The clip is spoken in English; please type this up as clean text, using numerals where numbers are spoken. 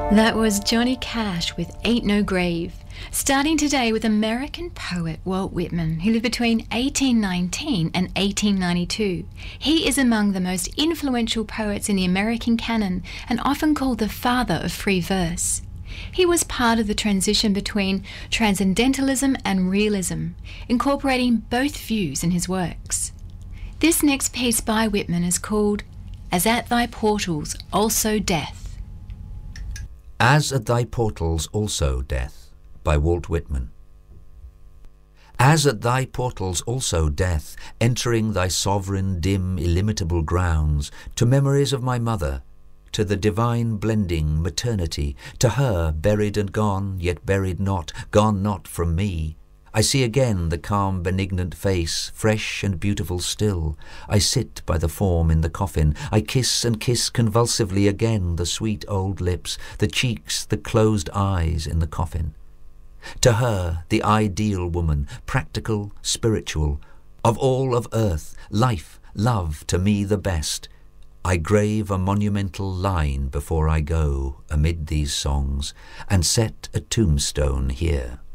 That was Johnny Cash with Ain't No Grave. Starting today with American poet Walt Whitman, who lived between 1819 and 1892. He is among the most influential poets in the American canon and often called the father of free verse. He was part of the transition between transcendentalism and realism, incorporating both views in his works. This next piece by Whitman is called As at Thy Portals Also Death. As at thy portals also death, by Walt Whitman. As at thy portals also death, entering thy sovereign, dim, illimitable grounds, to memories of my mother, to the divine blending maternity, to her buried and gone, yet buried not, gone not from me. I see again the calm, benignant face, fresh and beautiful still. I sit by the form in the coffin. I kiss and kiss convulsively again the sweet old lips, the cheeks, the closed eyes in the coffin. To her, the ideal woman, practical, spiritual, of all of earth, life, love, to me the best, I grave a monumental line before I go amid these songs, and set a tombstone here.